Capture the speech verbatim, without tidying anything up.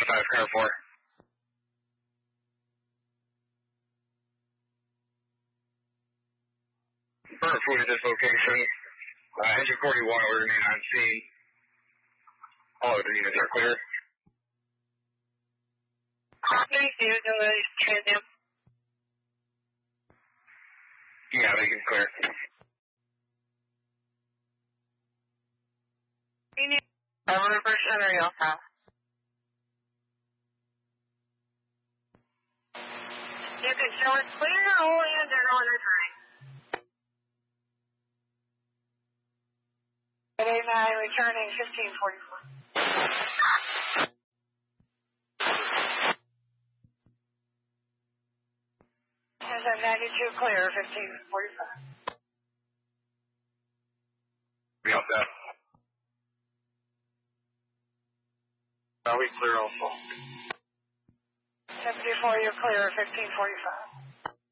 five, car four. Current food at this location. Uh, engine forty-one will remain on scene. All of the units are clear. Copy, use the transit. Yeah, they can clear. You need a reverse center, Alpha. You can show us clear or under on the train. eight nine, returning fifteen forty-four. S M ninety-two clear, fifteen forty-five. Be up there. Are we clear also? seventy-four, you're clear, fifteen forty-five.